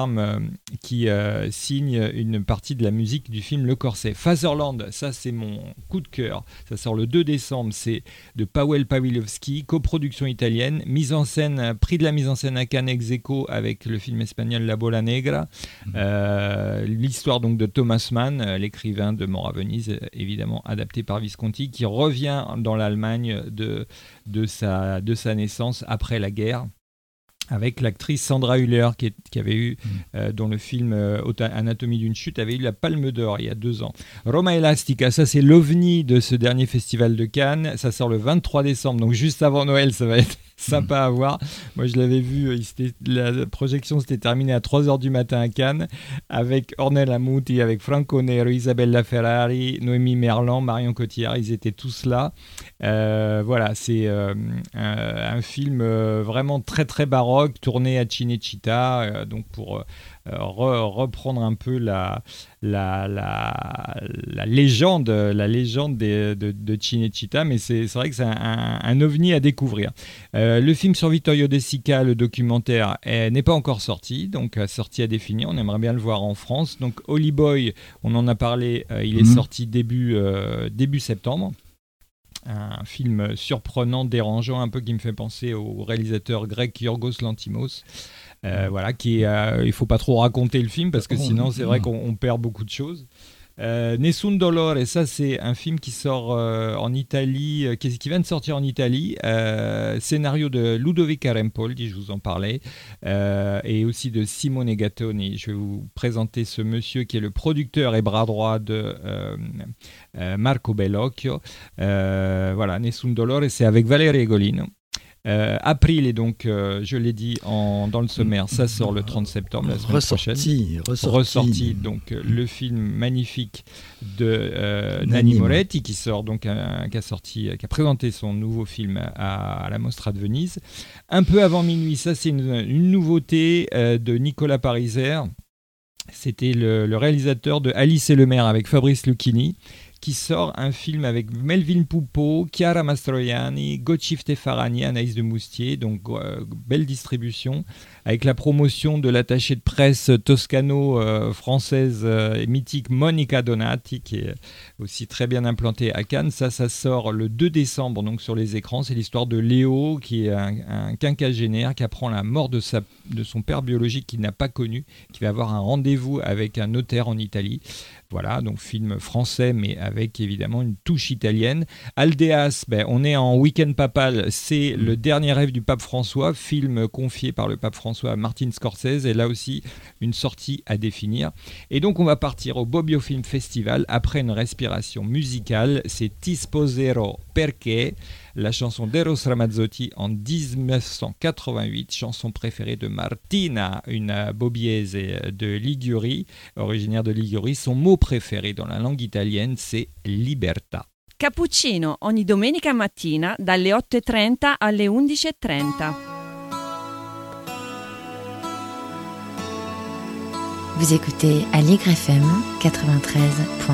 qui signe une partie de la musique du film Le Corset. Fatherland, ça c'est mon coup de cœur. Ça sort le 2 décembre. C'est de Paweł Pawlikowski, coproduction italienne, mise en scène, prix de la mise en scène à Cannes ex aequo avec le film espagnol La Bola Negra. L'histoire donc de Thomas Mann, l'écrivain de Mort à Venise, évidemment adapté par Visconti, qui revient dans l'Allemagne de sa naissance après la guerre, avec l'actrice Sandra Hüller qui avait eu, dont le film Anatomie d'une chute avait eu la Palme d'Or il y a 2 ans. Roma Elastica, ça c'est l'ovni de ce dernier festival de Cannes, ça sort le 23 décembre, donc juste avant Noël, ça va être sympa à voir. Moi je l'avais vu, la projection s'était terminée à 3h du matin à Cannes, avec Ornella Muti, avec Franco Nero, Isabella Ferrari, Noémie Merlan, Marion Cotillard, ils étaient tous là. Voilà, c'est un film vraiment très très baroque, tourné à Cinecittà, donc pour reprendre un peu la légende de Cinecittà, mais c'est vrai que c'est un ovni à découvrir. Le film sur Vittorio De Sica, le documentaire, n'est pas encore sorti, donc sorti à définir. On aimerait bien le voir en France. Donc Holly Boy, on en a parlé, il est sorti début septembre. Un film surprenant, dérangeant, un peu qui me fait penser au réalisateur grec Yorgos Lanthimos. Voilà, il faut pas trop raconter le film parce que sinon c'est vrai qu'on perd beaucoup de choses. Nessun Dolore, et ça c'est un film qui sort en Italie, qui vient de sortir en Italie, scénario de Ludovica Arempoldi, je vous en parlais, et aussi de Simone Gattoni. Je vais vous présenter ce monsieur qui est le producteur et bras droit de Marco Bellocchio. Voilà, Nessun Dolore, c'est avec Valeria Golino. April, et donc je l'ai dit dans le sommaire, ça sort le 30 septembre, la semaine prochaine. Ressorti, donc le film magnifique de Nanni Moretti qui sort donc qui a présenté son nouveau film à la Mostra de Venise. Un peu avant minuit, ça c'est une nouveauté de Nicolas Pariser. C'était le réalisateur de Alice et le maire avec Fabrice Lucchini, qui sort un film avec Melvin Poupeau, Chiara Mastroianni, Gotchifte Farani, Anaïs de Moustier, donc belle distribution, avec la promotion de l'attachée de presse toscano-française mythique Monica Donati, qui est aussi très bien implantée à Cannes. Ça sort le 2 décembre donc sur les écrans. C'est l'histoire de Léo, qui est un quinquagénaire qui apprend la mort de son père biologique qu'il n'a pas connu, qui va avoir un rendez-vous avec un notaire en Italie. Voilà, donc film français, mais avec évidemment une touche italienne. Aldeas, on est en week-end papal, c'est le dernier rêve du pape François, film confié par le pape François à Martin Scorsese, et là aussi une sortie à définir. Et donc on va partir au Bobbio Film Festival après une respiration musicale. C'est Ti sposerò perché, la chanson d'Eros Ramazzotti en 1988, chanson préférée de Martina, une bobbiese de Ligurie, originaire de Ligurie. Son mot préféré dans la langue italienne, c'est libertà. Cappuccino ogni domenica mattina dalle 8:30 alle 11:30. Vous écoutez Aligre FM 93.